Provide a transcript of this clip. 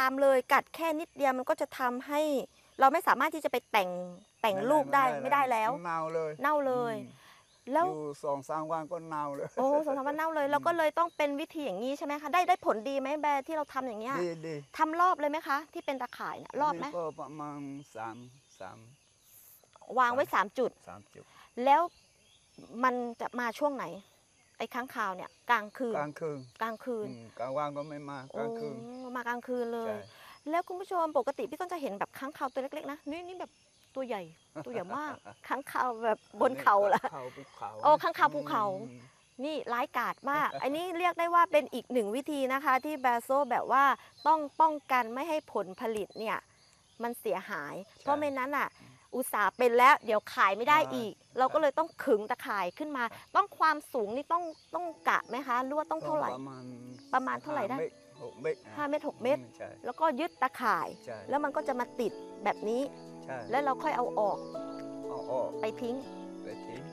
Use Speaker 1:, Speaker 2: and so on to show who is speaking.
Speaker 1: ามเลยกัดแค่นิดเดียวมันก็จะทำให้เราไม่สามารถที่จะไปแต่งลูกได้ไม่ได้แล้ว
Speaker 2: เน่าเลย
Speaker 1: เน่าเลยแล้ว
Speaker 2: อยู่2-3 วันก็เน่าเลย
Speaker 1: โอ้2-3 วันเน่าเลยเราก็เลยต้องเป็นวิธีอย่างนี้ใช่ไหมคะได้ผลดีไหมแบร์ที่เราทำอย่างเงี้ย
Speaker 2: ดี
Speaker 1: ทำรอบเลยไหมคะที่เป็นตะข่ายเนี่ยรอบไหม
Speaker 2: ก็ประมาณ3
Speaker 1: วางไว้3 จุด
Speaker 2: จุด
Speaker 1: แล้วมันจะมาช่วงไหนไอ้ค้างคาวเนี่ยกลางคืน
Speaker 2: กลางคืน
Speaker 1: กลางคืน
Speaker 2: กลางวันก็ไม่มากลางคืน
Speaker 1: มากลางคืนเลยแล้วคุณผู้ชมปกติพี่ต้นจะเห็นแบบค้างคาวตัวเล็กๆนะนี่แบบตัวใหญ่มากค้างคาวแบบบนเขาล่ะโอ้ค้างคาวภูเขานี่ร้ายกาจมากอันนี้เรียกได้ว่าเป็นอีกหนึ่งวิธีนะคะที่แบโซแบบว่าต้องป้องกันไม่ให้ผลผลิตเนี่ยมันเสียหายเพราะไม่นั้นอ่ะอุตส่าห์เป็นแล้วเดี๋ยวขายไม่ได้อีกเราก็เลยต้องขึงตะข่ายขึ้นมาต้องความสูงนี่ต้องกะไหมคะหรือว่าต้องเท่าไหร่ประมาณเท่าไหร่ได้
Speaker 2: 5 เมตร
Speaker 1: 5 เมตร 6 เมตรแล้วก็ยึดตะข่ายแล้วมันก็จะมาติดแบบนี้แล้วเราค่อยเอาออกไปทิ้ง